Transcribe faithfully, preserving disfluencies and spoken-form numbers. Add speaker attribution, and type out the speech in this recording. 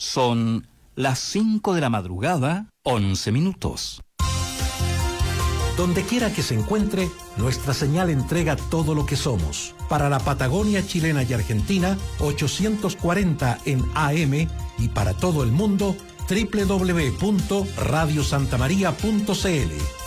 Speaker 1: Son las cinco de la madrugada, once minutos.
Speaker 2: Donde quiera que se encuentre, nuestra señal entrega todo lo que somos. Para la Patagonia chilena y argentina, ochocientos cuarenta en A M, y para todo el mundo, doble u doble u doble u punto radio santa maría punto c l.